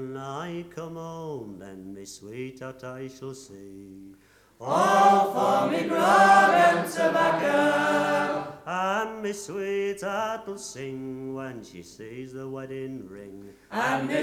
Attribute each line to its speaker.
Speaker 1: When I come home, then me sweetheart I shall see.
Speaker 2: All for me grog and tobacco.
Speaker 1: And me sweetheart will sing when she sees the wedding ring.
Speaker 2: And me